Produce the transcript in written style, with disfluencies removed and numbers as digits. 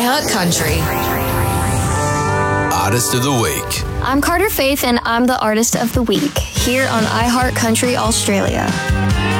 iHeart Country. Artist of the Week. I'm Carter Faith, and I'm the Artist of the Week here on iHeart Country Australia.